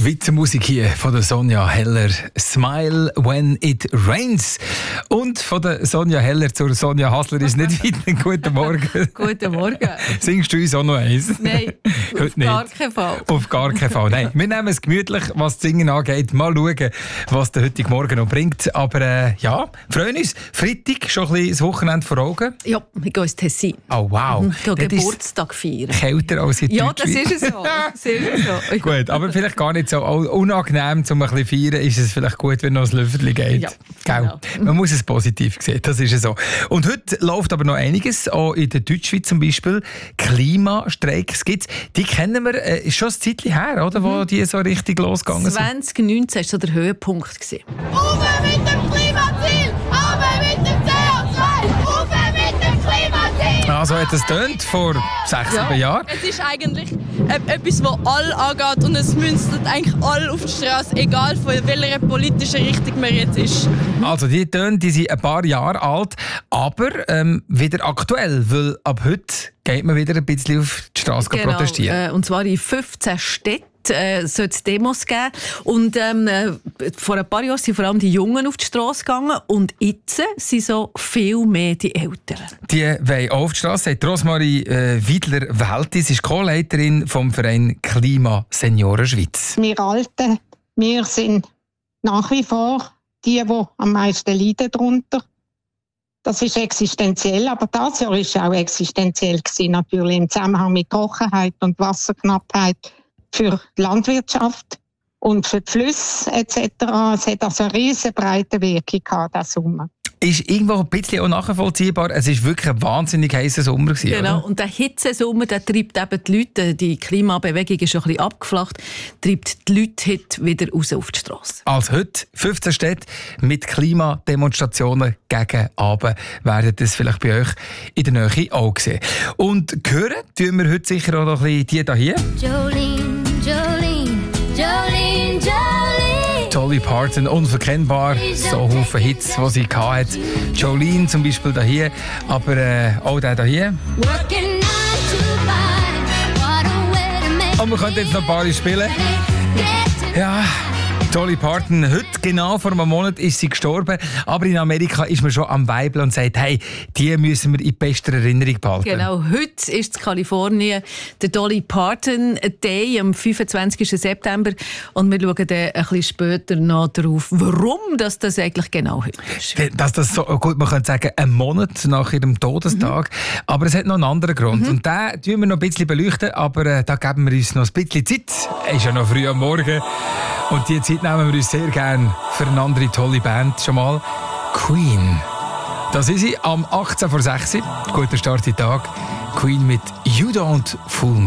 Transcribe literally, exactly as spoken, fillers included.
Schweizer Musik hier von der Sonja Heller. Smile when it rains. Und von der Sonja Heller zur Sonja Hasler ist nicht weit. Guten Morgen. Guten Morgen. Singst du uns auch noch eins? Nein, Heute auf gar keinen Fall. Auf gar keinen Fall. Nein, wir nehmen es gemütlich, was das Singen angeht. Mal schauen, was der heutige Morgen noch bringt. Aber äh, ja, freuen uns. Freitag, schon ein bisschen das Wochenende vor Augen. Ja, wir gehen ins Tessin. Oh wow. Ich gehe Geburtstag feiern. Kälter als in Ja, Deutschschweiz. das ist es so. Das ist es so. Gut, aber vielleicht gar nicht so unangenehm, um ein bisschen zu feiern, ist es vielleicht gut, wenn noch ein Löffelchen geht. Ja, Gell? genau. Man muss es positiv sehen, das ist so. Und heute läuft aber noch einiges, auch in der Deutschschweiz zum Beispiel. Klimastreiks gibt es. Die kennen wir, äh, ist schon ein Zeitchen her, oder, wo die so richtig losgegangen sind. zwanzig neunzehn war so der Höhepunkt gewesen. Rauf mit dem Klimaziel, runter mit dem C O zwei, rauf mit dem Klimaziel. Also hat es tönt vor sechs, Ja. sieben Jahren. Es ist eigentlich äh, etwas, das alle angeht und es münzt eigentlich alle auf die Straße, egal von welcher politischen Richtung man jetzt ist. Also die Töne, die sind ein paar Jahre alt, aber ähm, wieder aktuell, weil ab heute geht man wieder ein bisschen auf die Straße protestieren. äh, und zwar in fünfzehn Städten. Äh, soll es Demos geben. Und ähm, äh, vor ein paar Jahren sind vor allem die Jungen auf die Straße gegangen und jetzt sind so viel mehr die Älteren. Die wollen auch auf die Straße, sagt Rosmarie äh, Wiedler-Weltis, ist Co-Leiterin vom Verein Klima Senioren Schweiz. Wir Alten, wir sind nach wie vor die, die am meisten leiden darunter. Das ist existenziell, aber das Jahr war auch existenziell gewesen, natürlich im Zusammenhang mit Trockenheit und Wasserknappheit für die Landwirtschaft und für die Flüsse et cetera. Es hat also eine riesen breite Wirkung gehabt, diesen Sommer. Ist irgendwo ein bisschen auch nachvollziehbar. Es war wirklich ein wahnsinnig heißer Sommer gewesen, Genau, oder? und der Hitzesommer, der treibt eben die Leute, die Klimabewegung ist schon ein bisschen abgeflacht, treibt die Leute heute wieder raus auf die Straße. Also heute fünfzehn Städte mit Klimademonstrationen gegen Abend werden das vielleicht bei euch in der Nähe auch sehen. Und hören tun wir heute sicher auch noch ein bisschen die hier. Jolene, Jolene, Jolene, Jolene. Dolly Parton, unverkennbar, so viele Hits, die sie hatte. Jolene zum Beispiel hier, aber äh, auch der hier. Working nine to five, what a way to make Und wir können jetzt noch ein paar spielen. Ja, Dolly Parton, heute genau vor einem Monat ist sie gestorben, aber in Amerika ist man schon am Weibeln und sagt, hey, die müssen wir in bester Erinnerung behalten. Genau, heute ist in Kalifornien der Dolly Parton Day am fünfundzwanzigsten September und wir schauen dann ein bisschen später noch darauf, warum das, das eigentlich genau heute ist. Dass das so, gut, man könnte sagen, ein Monat nach ihrem Todestag, mhm. aber es hat noch einen anderen Grund. Mhm. Und den tun wir noch ein bisschen beleuchten, aber äh, da geben wir uns noch ein bisschen Zeit. Es ist ja noch früh am Morgen und die Zeit nehmen wir uns sehr gerne für eine andere tolle Band. Schon mal Queen. Das ist sie am achtzehn vor sechs. Guter Start in den Tag. Queen mit You Don't Fool Me.